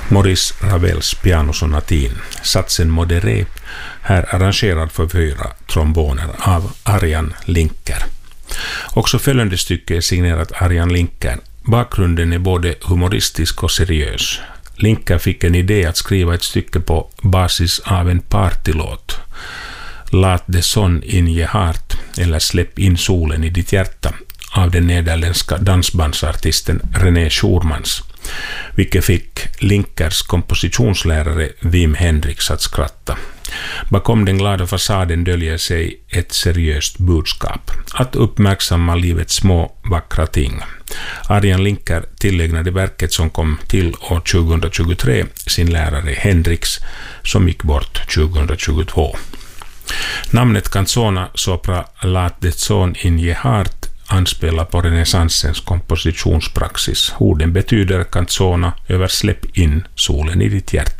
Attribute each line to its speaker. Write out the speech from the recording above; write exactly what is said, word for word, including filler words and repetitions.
Speaker 1: Maurice Ravels pianosonatin, satsen Modéré, här arrangerad för fyra tromboner av Arjan Linker. Också följande stycke är signerat Arjan Linker. Bakgrunden är både humoristisk och seriös. Linker fick en idé att skriva ett stycke på basis av en partylåt. Laat de zon in je hart, eller Släpp in solen i ditt hjärta, av den nederländska dansbandsartisten René Schurmans, vilket fick Linkers kompositionslärare Wim Hendrix att skratta. Bakom den glada fasaden döljer sig ett seriöst budskap, att uppmärksamma livets små vackra ting. Arjan Linker tillägnade verket, som kom till år tjugohundratjugotre, sin lärare Hendrix, som gick bort tjugohundratjugotvå. Namnet Canzona sopra Laat det zon in je hart anspelar på renässansens kompositionspraxis. Orden betyder canzona över Släpp in solen i ditt hjärta.